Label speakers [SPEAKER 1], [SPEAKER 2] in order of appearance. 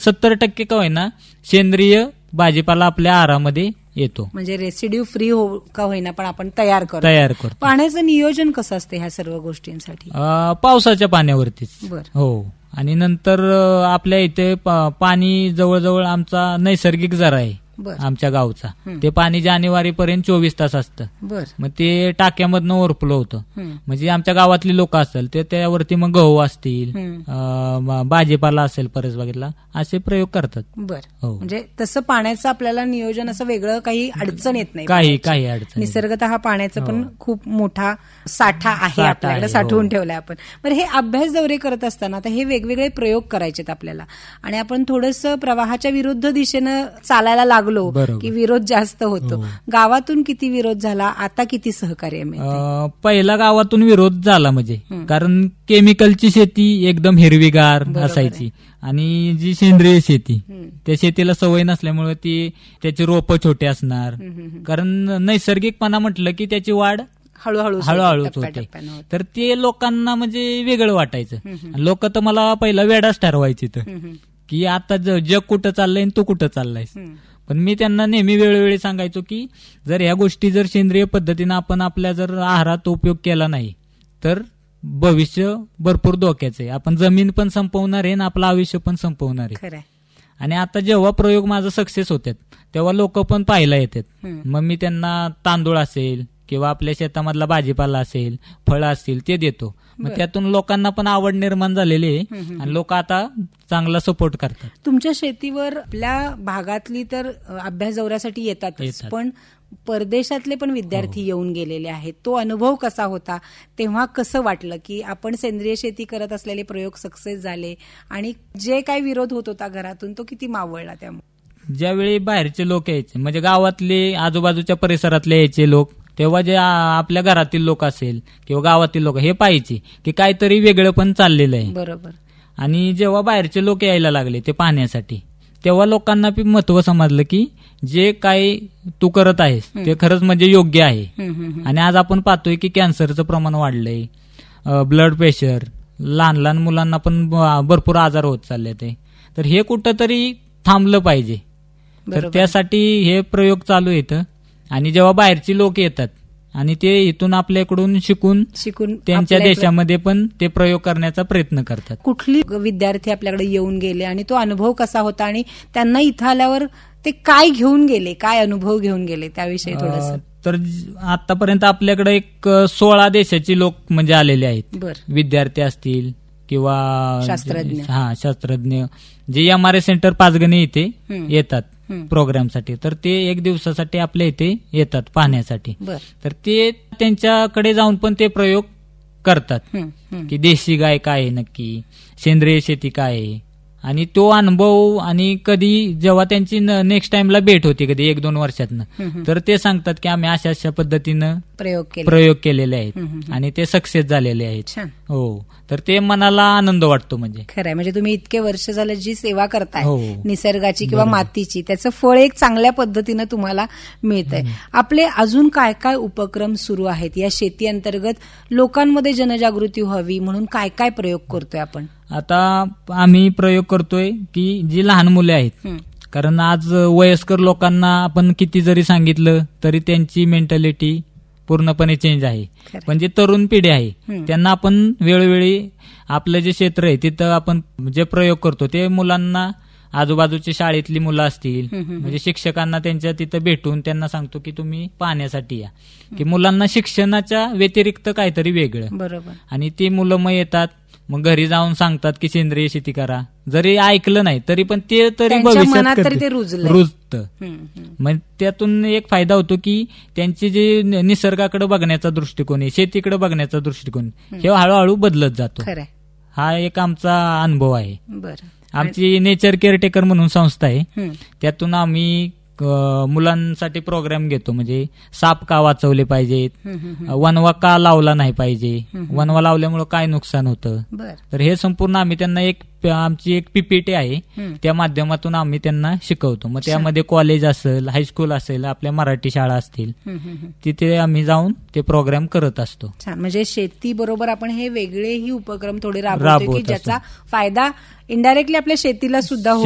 [SPEAKER 1] 70% का होईना सेंद्रिय भाजीपाला आपल्या आहारामध्ये येतो.
[SPEAKER 2] म्हणजे रेसिड्यू फ्री का होईना पण आपण तयार करतो. पाण्याचं नियोजन कसं असतं ह्या सर्व गोष्टींसाठी?
[SPEAKER 1] पावसाच्या पाण्यावरतीच.
[SPEAKER 2] बरं.
[SPEAKER 1] हो. आणि नंतर आपल्या इथे पाणी जवळजवळ आमचा नैसर्गिक झरा आहे आमच्या गावचा. ते पाणी जानेवारीपर्यंत 24 तास असतं. मग ते टाक्यामधनं ओव्हरफ्लो होतं. म्हणजे आमच्या गावातली लोक असतील ते त्यावरती मग गहू असतील, भाजीपाला असेल, परसबागेतला असे प्रयोग करतात.
[SPEAKER 2] बरं. म्हणजे तसं पाण्याचं आपल्याला नियोजन असं वेगळं काही अडचण येत नाही.
[SPEAKER 1] काही अडचण.
[SPEAKER 2] निसर्गतः पाण्याचा पण खूप मोठा साठा आहे आपल्याकडे, साठवून ठेवलाय आपण. बरं, हे अभ्यास दौरे करत असताना आता हे वेगवेगळे प्रयोग करायचेत आपल्याला आणि आपण थोडंसं प्रवाहाच्या विरुद्ध दिशेनं चालायला लागलो की विरोध जास्त होतो. गावातून किती विरोध झाला, आता किती सहकार्य मिळतं?
[SPEAKER 1] पहिला गावातून विरोध झाला म्हणजे कारण केमिकलची शेती एकदम हिरवीगार असायची आणि जी सेंद्रिय शेती त्या शेतीला सवय नसल्यामुळे त्याची रोपं छोटे असणार. कारण नैसर्गिकपणा म्हटलं की त्याची वाढ हळूहळूच होते. तर ते लोकांना म्हणजे वेगळं वाटायचं. लोक तर मला पहिला वेडाच ठरवायचे की आता जग कुठं चाललंय आणि तू कुठं चाललायस. पण मी त्यांना नेहमी वेळोवेळी सांगायचो की जर ह्या गोष्टी जर सेंद्रिय पद्धतीनं आपण आपल्या जर आहारात उपयोग केला नाही तर भविष्य भरपूर धोक्याचं आहे. आपण जमीन पण संपवणार आहे आणि आपलं आयुष्य पण संपवणार आहे. आणि आता जेव्हा प्रयोग माझा सक्सेस होतात तेव्हा लोक पण पाहायला येतात. मग मी त्यांना तांदूळ असेल किंवा आपल्या शेतामधला भाजीपाला असेल, फळं असतील ते देतो. मग त्यातून लोकांना पण आवड निर्माण झालेली आहे आणि लोक आता चांगला सपोर्ट करतात.
[SPEAKER 2] तुमच्या शेतीवर आपल्या भागातली तर अभ्यास दौऱ्यासाठी येतातच, पण परदेशातले पण विद्यार्थी येऊन गेलेले आहेत. तो अनुभव कसा होता? तेव्हा कसं वाटलं की आपण सेंद्रिय शेती करत असलेले प्रयोग सक्सेस झाले आणि जे काही विरोध होत होता घरातून तो किती मावळला? त्यामुळे
[SPEAKER 1] ज्यावेळी बाहेरचे लोक यायचे म्हणजे गावातले आजूबाजूच्या परिसरातले यायचे लोक, तेव्हा जे आपल्या घरातील लोक असेल किंवा गावातील लोक हे पाहायचे की काहीतरी वेगळं पण चाललेलं आहे.
[SPEAKER 2] बरोबर.
[SPEAKER 1] आणि जेव्हा बाहेरचे लोक यायला लागले ते पाहण्यासाठी तेव्हा लोकांना महत्व समजलं की जे काही तू करत आहेस ते खरंच म्हणजे योग्य आहे. आणि आज आपण पाहतोय की कॅन्सरचं प्रमाण वाढलंय, ब्लड प्रेशर, लहान मुलांना पण भरपूर आजार होत चालले ते. तर हे कुठंतरी थांबलं पाहिजे. तर त्यासाठी हे प्रयोग चालू येतं. आणि जेव्हा बाहेरची लोक येतात आणि ते इथून आपल्याकडून शिकून त्यांच्या देशामध्ये पण ते प्रयोग करण्याचा प्रयत्न करतात.
[SPEAKER 2] कुठली विद्यार्थी आपल्याकडे येऊन गेले आणि तो अनुभव कसा होता आणि त्यांना इथं आल्यावर ते काय घेऊन गेले, काय अनुभव घेऊन गेले त्याविषयी थोडंसं?
[SPEAKER 1] तर आतापर्यंत आपल्याकडे एक 16 देशाची लोक म्हणजे आलेले आहेत. विद्यार्थी असतील किंवा शास्त्रज्ञ जे MRI सेंटर पाचगणी इथे येतात प्रोग्रामसाठी. तर ते एक दिवसासाठी आपल्या इथे येतात पाहण्यासाठी. तर ते त्यांच्याकडे जाऊन पण ते प्रयोग करतात की देशी गाय काय आहे नक्की, सेंद्रिय शेती काय आहे. आणि तो अनुभव आणि कधी जेव्हा त्यांची नेक्स्ट टाइमला भेट होती कधी 1-2 वर्षातनं तर ते सांगतात की आम्ही अशा पद्धतीनं प्रयोग केलेले आहेत आणि ते सक्सेस झालेले आहेत. हो. तर ते मनाला आनंद वाटतो. म्हणजे
[SPEAKER 2] खरंय, म्हणजे तुम्ही इतके वर्ष झालं जी सेवा करताय निसर्गाची किंवा मातीची त्याचं फळ एक चांगल्या पद्धतीनं तुम्हाला मिळतंय. आपले अजून काय काय उपक्रम सुरू आहेत या शेती अंतर्गत? लोकांमध्ये जनजागृती व्हावी म्हणून काय काय प्रयोग करतोय आपण?
[SPEAKER 1] आता आम्ही प्रयोग करतोय की जी लहान मुले आहेत, कारण आज वयस्कर लोकांना आपण किती जरी सांगितलं तरी त्यांची मेंटॅलिटी पूर्णपणे चेंज आहे. पण जे तरुण पिढी आहे त्यांना आपण वेळोवेळी आपलं जे क्षेत्र आहे तिथं आपण जे प्रयोग करतो ते मुलांना, आजूबाजूची शाळेतली मुलं असतील म्हणजे शिक्षकांना त्यांच्या तिथं भेटून त्यांना सांगतो की तुम्ही पाहण्यासाठी या, की मुलांना शिक्षणाच्या व्यतिरिक्त काहीतरी वेगळं.
[SPEAKER 2] बरोबर. आणि
[SPEAKER 1] ती मुलं मग येतात, मग घरी जाऊन सांगतात की सेंद्रिय शेती करा. जरी ऐकलं नाही तरी पण ते तरी भविष्यात रुजतं. मग त्यातून एक फायदा होतो की त्यांची जे निसर्गाकडे बघण्याचा दृष्टिकोन आहे, शेतीकडे बघण्याचा दृष्टिकोन हे हळूहळू बदलत जातो. हा एक आमचा अनुभव आहे. आमची नेचर केअरटेकर म्हणून संस्था आहे, त्यातून आम्ही मुलांसाठी प्रोग्राम घेतो. म्हणजे साप का वाचवले पाहिजेत, वनवा का लावला नाही पाहिजे, वनवा लावल्यामुळे काय नुकसान होतं. तर हे संपूर्ण आम्ही त्यांना आमची एक PPT आहे, त्या माध्यमातून आम्ही त्यांना शिकवतो. मग त्यामध्ये कॉलेज असेल, हायस्कूल असेल, आपल्या मराठी शाळा असतील, तिथे आम्ही जाऊन ते प्रोग्राम करत असतो.
[SPEAKER 2] म्हणजे शेती बरोबर आपण हे वेगळेही उपक्रम थोडे राबवतो की ज्याचा फायदा इनडायरेक्टली आपल्या शेतीला सुद्धा